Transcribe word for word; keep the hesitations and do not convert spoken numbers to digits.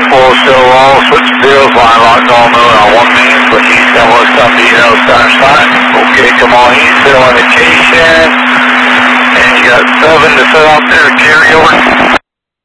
full show all, switch bills, line lock, all moving on one main, switch east and west on D L, start slot. Okay, come on east, fill indication. And you got seven to set out there, carry over.